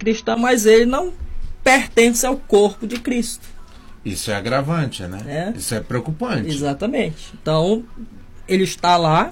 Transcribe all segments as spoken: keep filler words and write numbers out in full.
cristã, mas ele não pertence ao corpo de Cristo. Isso é agravante, né? É. Isso é preocupante. Exatamente. Então, ele está lá,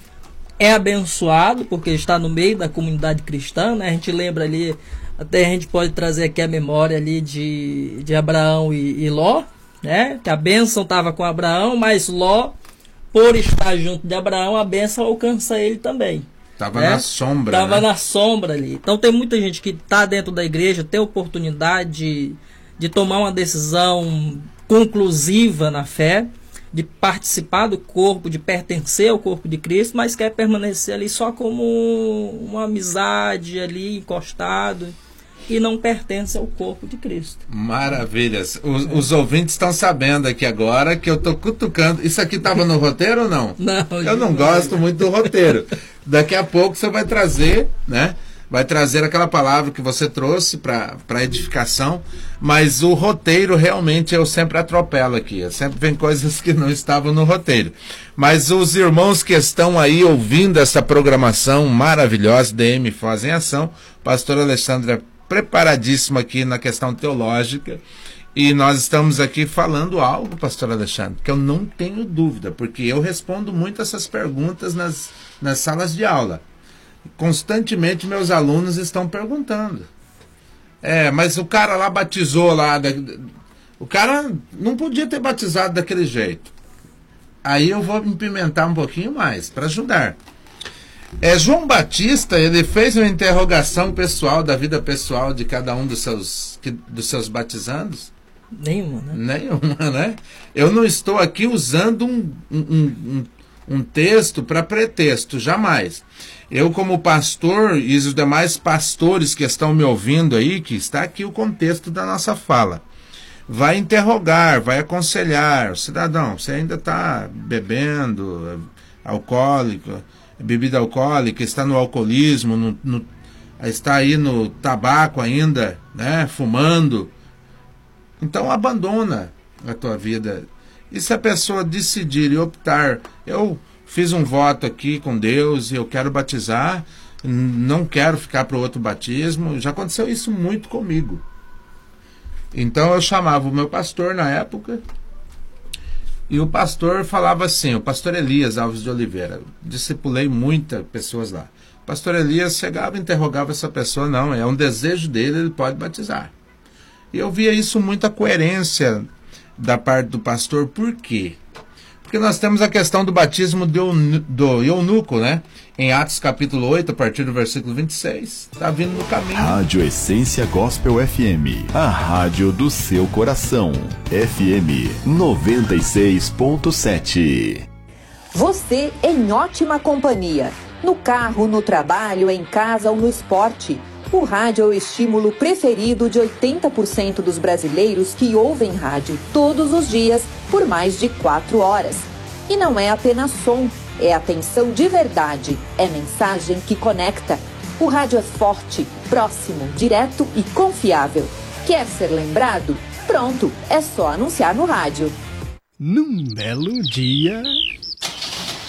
é abençoado, porque está no meio da comunidade cristã, né? A gente lembra ali, até a gente pode trazer aqui a memória ali de, de Abraão e, e Ló, né? Que a bênção estava com Abraão, mas Ló, por estar junto de Abraão, a bênção alcança ele também. Estava né? na sombra. Estava né? na sombra ali. Então tem muita gente que está dentro da igreja, tem oportunidade de, de tomar uma decisão conclusiva na fé, de participar do corpo, de pertencer ao corpo de Cristo, mas quer permanecer ali só como uma amizade ali, encostado, e não pertence ao corpo de Cristo. Maravilhas. Os, é. os ouvintes estão sabendo aqui agora que eu estou cutucando. Isso aqui estava no roteiro ou não? Não. Eu não gosto muito do roteiro. Daqui a pouco você vai trazer, né? Vai trazer aquela palavra que você trouxe para a edificação, mas o roteiro realmente eu sempre atropelo aqui. Sempre vem coisas que não estavam no roteiro. Mas os irmãos que estão aí ouvindo essa programação maravilhosa, D M Foz em Ação, pastor Alexandre é preparadíssimo aqui na questão teológica, e nós estamos aqui falando algo, pastor Alexandre, que eu não tenho dúvida, porque eu respondo muito essas perguntas nas, nas salas de aula. Constantemente meus alunos estão perguntando. É, mas o cara lá batizou lá, da, o cara não podia ter batizado daquele jeito. Aí eu vou me pimentar um pouquinho mais, para ajudar. É, João Batista, ele fez uma interrogação pessoal da vida pessoal de cada um dos seus, dos seus batizandos? Nenhuma, né? Nenhuma, né? Eu não estou aqui usando um, um, um, um texto para pretexto, jamais. Eu, como pastor, e os demais pastores que estão me ouvindo aí, que está aqui o contexto da nossa fala, vai interrogar, vai aconselhar. Cidadão, você ainda está bebendo, alcoólico, bebida alcoólica, está no alcoolismo, no, no, está aí no tabaco ainda, né, fumando. Então abandona a tua vida. E se a pessoa decidir e optar, eu fiz um voto aqui com Deus e eu quero batizar, não quero ficar para o outro batismo, já aconteceu isso muito comigo. Então eu chamava o meu pastor na época, e o pastor falava assim, o pastor Elias Alves de Oliveira, discipulei muitas pessoas lá. O pastor Elias chegava e interrogava essa pessoa, não, é um desejo dele, ele pode batizar. E eu via isso muita coerência da parte do pastor. Por quê? Porque nós temos a questão do batismo do, do eunuco, né? Em Atos capítulo oito, a partir do versículo vinte e seis, está vindo no caminho. Rádio Essência Gospel F M, a rádio do seu coração. F M noventa e seis ponto sete. Você em ótima companhia. No carro, no trabalho, em casa ou no esporte. O rádio é o estímulo preferido de oitenta por cento dos brasileiros que ouvem rádio todos os dias por mais de quatro horas. E não é apenas som, é atenção de verdade, é mensagem que conecta. O rádio é forte, próximo, direto e confiável. Quer ser lembrado? Pronto, é só anunciar no rádio. Num belo dia,